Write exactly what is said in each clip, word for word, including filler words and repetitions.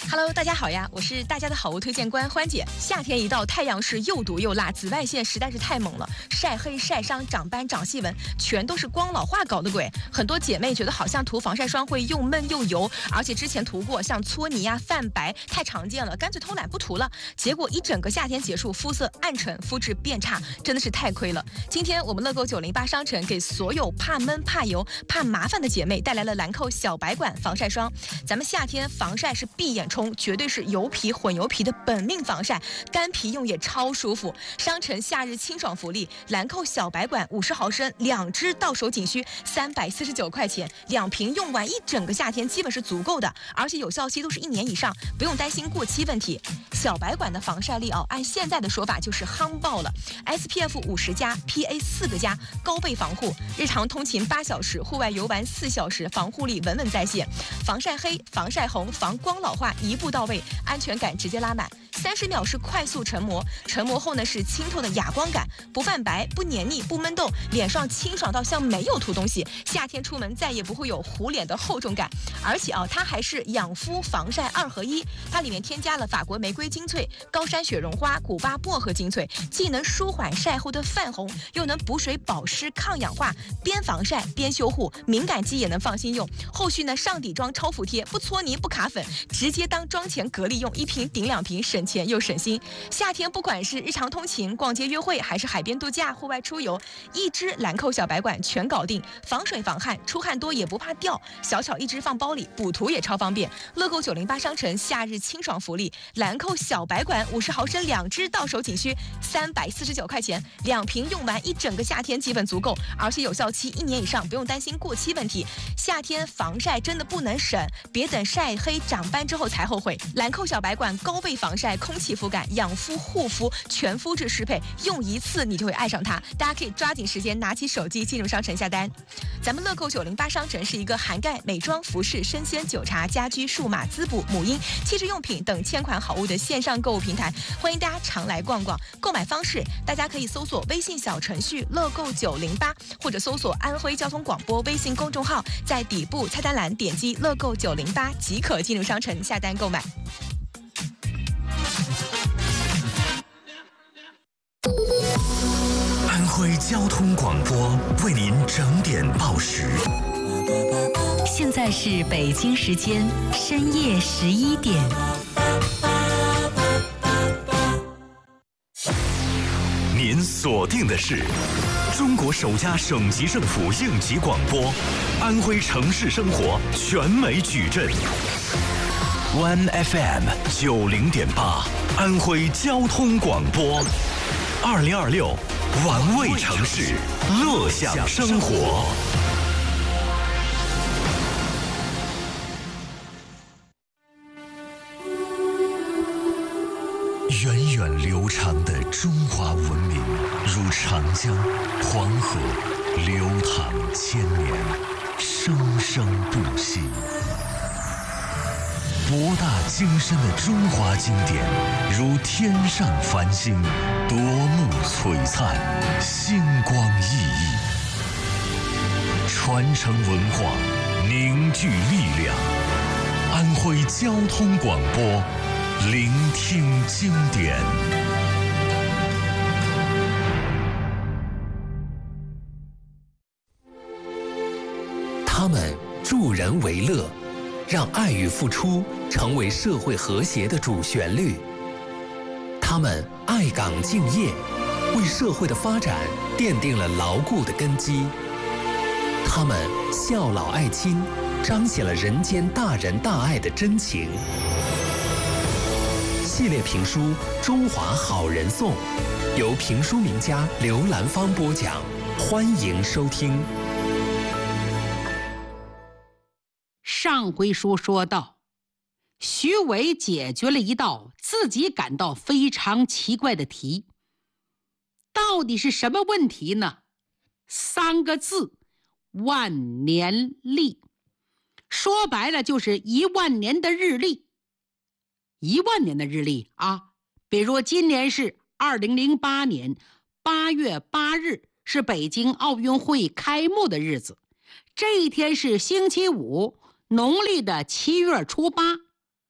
Hello， 大家好呀，我是大家的好物推荐官欢姐。夏天一到，太阳是又毒又辣，紫外线实在是太猛了，晒黑、晒伤、长斑、长细纹，全都是光老化搞的鬼。很多姐妹觉得好像涂防晒霜会又闷又油，而且之前涂过像搓泥呀、泛白太常见了，干脆偷懒不涂了。结果一整个夏天结束，肤色暗沉，肤质变差，真的是太亏了。今天我们乐购九零八商城给所有怕闷、怕油、怕麻烦的姐妹带来了兰蔻小白管防晒霜。咱们夏天防晒是闭眼冲，绝对是油皮混油皮的本命防晒，干皮用也超舒服。商城夏日清爽福利，兰蔻小白管五十毫升，两支到手仅需三百四十九块钱，两瓶用完一整个夏天基本是足够的，而且有效期都是一年以上，不用担心过期问题。小白管的防晒力哦，按现在的说法就是夯爆了 ，S P F 五十加 ，P A 四个加，高倍防护，日常通勤八小时，户外游玩四小时，防护力稳稳在线，防晒黑、防晒红、防光老化一步到位，安全感直接拉满。三十秒是快速成膜，成膜后呢是清透的哑光感，不泛白、不黏腻、不闷痘，脸上清爽到像没有涂东西。夏天出门再也不会有糊脸的厚重感，而且啊，它还是养肤防晒二合一，它里面添加了法国玫瑰精粹、高山雪绒花、古巴薄荷精粹，既能舒缓晒后的泛红，又能补水保湿、抗氧化，边防晒边修护，敏感肌也能放心用。后续呢上底妆超服帖，不搓泥不卡粉，直接当妆前隔离用，一瓶顶两瓶，省钱又省心。夏天不管是日常通勤、逛街约会，还是海边度假、户外出游，一支兰蔻小白管全搞定，防水防汗，出汗多也不怕掉，小巧一支放包里，补涂也超方便。乐购九零八商城夏日清爽福利，兰蔻小白管五十毫升两支，到手仅需三百四十九块钱，两瓶用完一整个夏天基本足够，而且有效期一年以上，不用担心过期问题。夏天防晒真的不能省，别等晒黑长斑之后才后悔。兰蔻小白管高倍防晒、空气肤感、养肤护肤，全肤质适配，用一次你就会爱上它。大家可以抓紧时间拿起手机进入商城下单。咱们乐购九零八商城是一个涵盖美妆、服饰、生鲜、酒茶、家居、数码、滋补、母婴、汽车用品等千款好物的线上购物平台，欢迎大家常来逛逛。购买方式，大家可以搜索微信小程序乐购九零八，或者搜索安徽交通广播微信公众号，在底部菜单栏点击乐购九零八即可进入商城下单购买。 安徽交通广播为您整点报时。 现在是北京时间深夜十一点。 您锁定的是中国首家省级政府应急广播，安徽城市生活全美矩阵。One F M 九零点八，安徽交通广播，二零二六，玩味城市，乐享生活。源远流长的中华文明，如长江、黄河，流淌千年，生生不息。博大精深的中华经典，如天上繁星，夺目璀璨，星光熠熠。传承文化，凝聚力量。安徽交通广播，聆听经典。 他们助人为乐，让爱与付出成为社会和谐的主旋律。他们爱岗敬业，为社会的发展奠定了牢固的根基。他们孝老爱亲，彰显了人间大仁大爱的真情。系列评书《中华好人颂》，由评书名家刘兰芳播讲，欢迎收听。 上回书说到，徐伟解决了一道自己感到非常奇怪的题，到底是什么问题呢？三个字：万年历。说白了就是一万年的日历。一万年的日历啊，比如今年是二零零八年八月八日，是北京奥运会开幕的日子，这一天是星期五，农历的七月初八。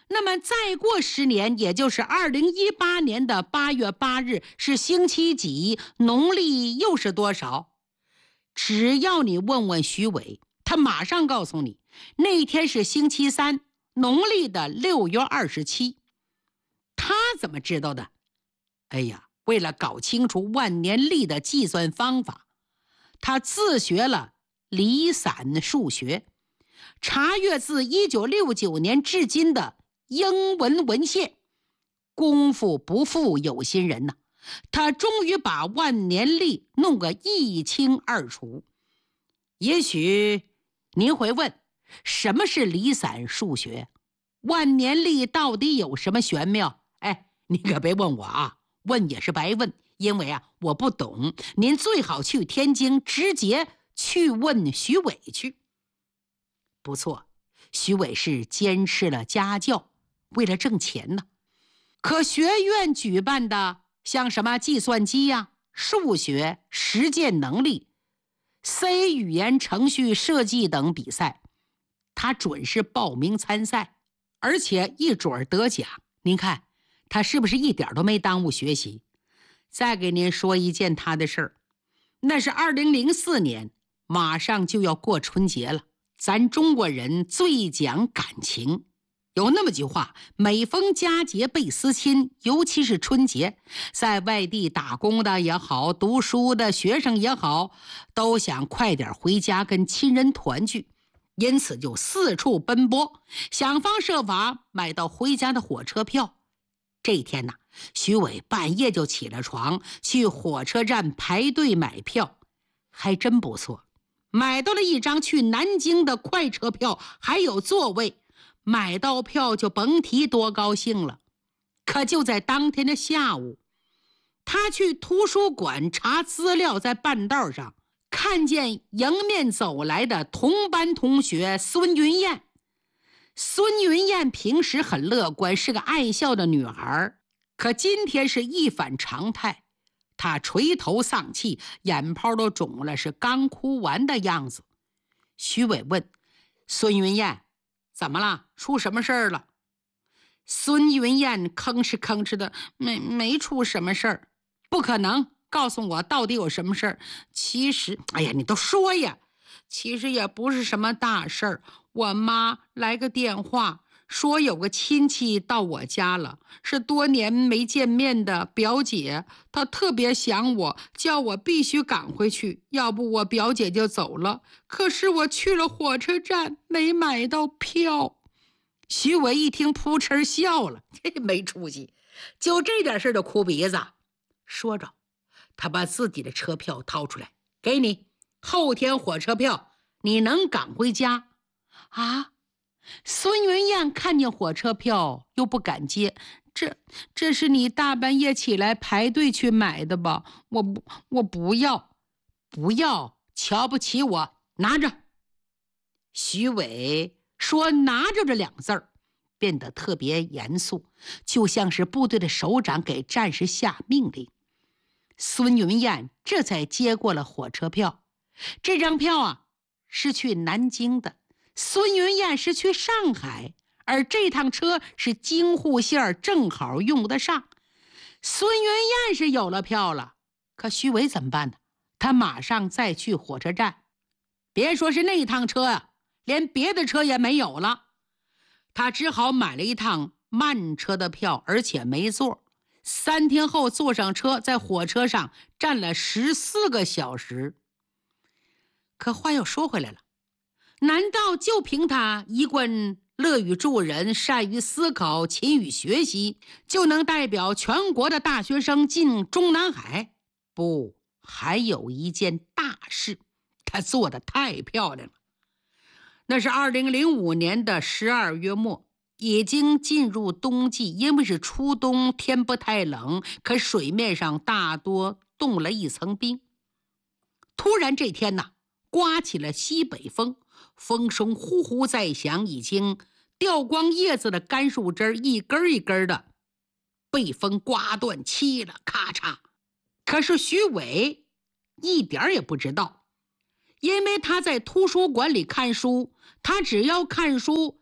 那么再过十年，也就是二零一八年的八月八日是星期几？农历又是多少？只要你问问徐伟，他马上告诉你，那天是星期三，农历的六月二十七。他怎么知道的？哎呀，为了搞清楚万年历的计算方法，他自学了离散数学，查阅自一九六九年至今的英文文献，功夫不负有心人呐、啊，他终于把万年历弄个一清二楚。也许您会问，什么是离散数学？万年历到底有什么玄妙？哎，你可别问我啊，问也是白问，因为啊我不懂。您最好去天津直接去问徐伟去。不错，徐伟是坚持了家教，为了挣钱呢。可学院举办的像什么计算机呀、啊、数学、实践能力、C 语言程序设计等比赛，他准是报名参赛，而且一准得奖。您看他是不是一点都没耽误学习？再给您说一件他的事儿，那是二零零四年，马上就要过春节了，咱中国人最讲感情，有那么句话，每逢佳节倍思亲，尤其是春节，在外地打工的也好，读书的学生也好，都想快点回家跟亲人团聚，因此就四处奔波，想方设法买到回家的火车票。这一天呢，徐伟半夜就起了床，去火车站排队买票，还真不错，买到了一张去南京的快车票，还有座位。买到票就甭提多高兴了。可就在当天的下午，他去图书馆查资料，在半道上看见迎面走来的同班同学孙云燕。孙云燕平时很乐观，是个爱笑的女孩，可今天是一反常态，她垂头丧气，眼泡都肿了，是刚哭完的样子。徐伟问孙云燕，怎么了？出什么事儿了？孙云燕吭哧吭哧的，没没出什么事儿。不可能，告诉我到底有什么事儿？其实，哎呀，你都说呀，其实也不是什么大事儿。我妈来个电话，说有个亲戚到我家了，是多年没见面的表姐，她特别想我，叫我必须赶回去，要不我表姐就走了。可是我去了火车站，没买到票。徐伟一听，扑哧笑了，这没出息，就这点事就哭鼻子。说着，他把自己的车票掏出来，给你，后天火车票，你能赶回家啊？孙云燕看见火车票又不敢接，这这是你大半夜起来排队去买的吧？我不我不要不要，瞧不起我，拿着。徐伟说拿着这两字儿变得特别严肃，就像是部队的首长给战士下命令。孙云燕这才接过了火车票，这张票啊是去南京的，孙云燕是去上海，而这趟车是京沪线，正好用得上。孙云燕是有了票了，可徐伟怎么办呢？他马上再去火车站，别说是那趟车啊，连别的车也没有了。他只好买了一趟慢车的票，而且没座。三天后坐上车，在火车上站了十四个小时。可话又说回来了，难道就凭他一贯乐于助人、善于思考、勤于学习，就能代表全国的大学生进中南海？不，还有一件大事，他做得太漂亮了。那是二零零五年的十二月末，已经进入冬季，因为是初冬，天不太冷，可水面上大多冻了一层冰。突然这天呢，刮起了西北风，风声呼呼在响，已经掉光叶子的干树枝一根一根的被风刮断，劈了咔嚓。可是徐伟一点也不知道，因为他在图书馆里看书，他只要看书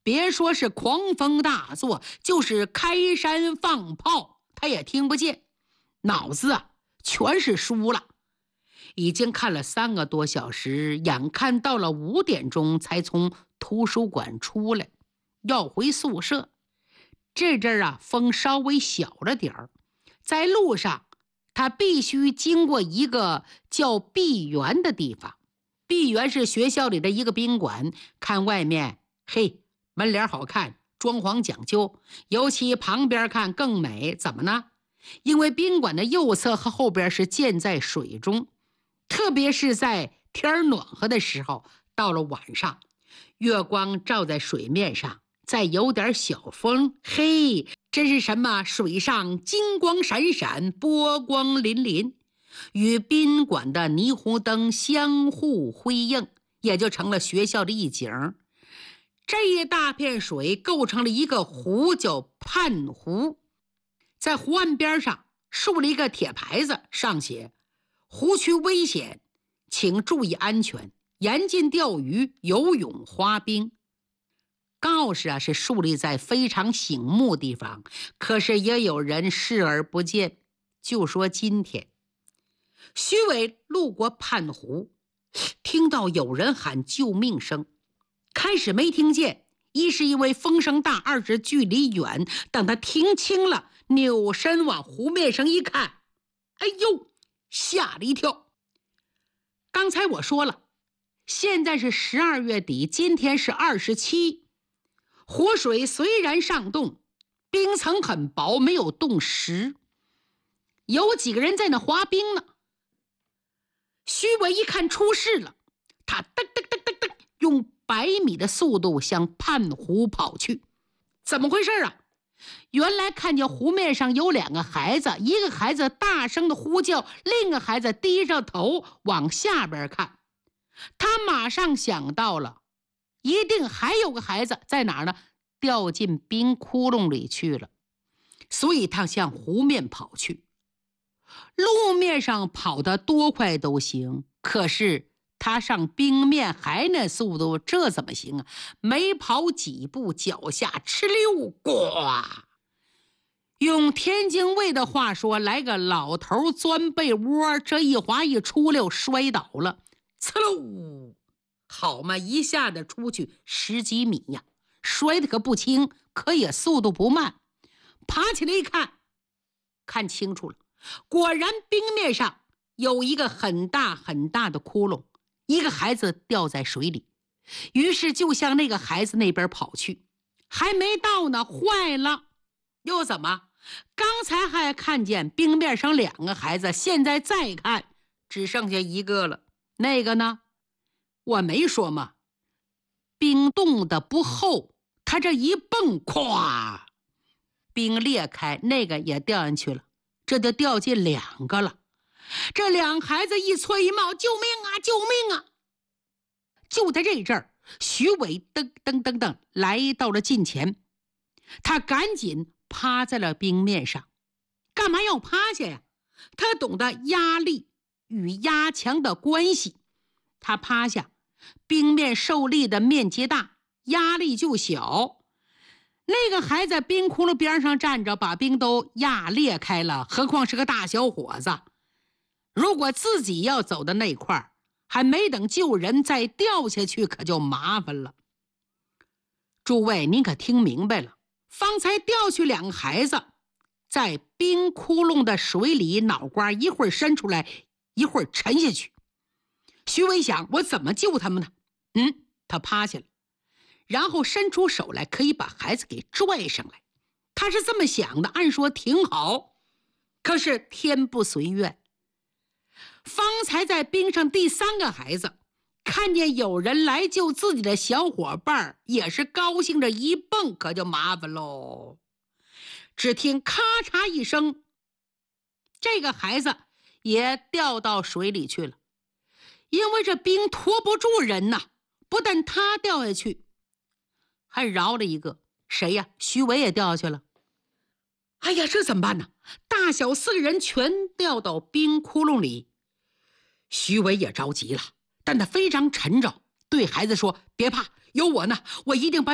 别说是狂风大作，就是开山放炮，他也听不见，脑子啊全是书了。已经看了三个多小时，眼看到了五点钟才从图书馆出来，要回宿舍。这阵儿啊，风稍微小了点儿，在路上他必须经过一个叫碧园的地方。碧园是学校里的一个宾馆，看外面，嘿，门帘好看，装潢讲究，尤其旁边看更美。怎么呢？因为宾馆的右侧和后边是建在水中，特别是在天暖和的时候，到了晚上，月光照在水面上，再有点小风，嘿，真是什么水上金光闪闪，波光粼粼，与宾馆的霓虹灯相互辉映，也就成了学校的一景。这一大片水构成了一个湖，叫畔湖。在湖岸边上竖了一个铁牌子，上写湖区危险，请注意安全，严禁钓鱼、游泳、滑冰。告示啊是树立在非常醒目地方，可是也有人视而不见。就说今天，徐伟路过畔湖，听到有人喊救命声，开始没听见，一是因为风声大，二是距离远。等他听清了，扭身往湖面上一看，哎呦，吓了一跳。刚才我说了，现在是十二月底，今天是二十七，湖水虽然上冻，冰层很薄，没有冻实，有几个人在那滑冰呢。徐伟一看出事了，他噔噔噔噔噔用百米的速度向畔湖跑去。怎么回事啊？原来看见湖面上有两个孩子，一个孩子大声的呼叫，另一个孩子低着头往下边看。他马上想到了，一定还有个孩子在哪儿呢？掉进冰窟窿里去了。所以他向湖面跑去。路面上跑得多快都行，可是他上冰面还那速度，这怎么行啊？没跑几步，脚下哧溜，呱！用天津卫的话说，来个老头钻被窝，这一滑一出溜，摔倒了，呲溜，好嘛，一下子出去十几米呀，摔得可不轻，可也速度不慢。爬起来一看，看清楚了，果然冰面上有一个很大很大的窟窿，一个孩子掉在水里。于是就向那个孩子那边跑去，还没到呢，坏了，又怎么？刚才还看见冰面上两个孩子，现在再看只剩下一个了。那个呢？我没说吗？冰冻的不厚，他这一蹦，咵，冰裂开，那个也掉进去了，这就掉进两个了。这两孩子一催一冒，救命啊，救命啊！就在这阵儿，徐伟噔噔噔噔来到了近前，他赶紧趴在了冰面上。干嘛要趴下呀？他懂得压力与压强的关系。他趴下，冰面受力的面积大，压力就小。那个还在冰窟窿边上站着，把冰都压裂开了，何况是个大小伙子。如果自己要走到那块儿，还没等救人再掉下去，可就麻烦了。诸位，您可听明白了，方才掉去两个孩子，在冰窟窿的水里，脑瓜一会儿伸出来，一会儿沉下去。徐伟想，我怎么救他们呢？嗯，他趴下了，然后伸出手来，可以把孩子给拽上来。他是这么想的，按说挺好。可是天不随愿，方才在冰上第三个孩子看见有人来救自己的小伙伴，也是高兴着一蹦，可就麻烦喽。只听咔嚓一声，这个孩子也掉到水里去了。因为这冰拖不住人呐，不但他掉下去，还饶了一个。谁呀？徐伟也掉下去了。哎呀，这怎么办呢？大小四个人全掉到冰窟窿里。徐伟也着急了，但他非常沉着，对孩子说：别怕，有我呢，我一定把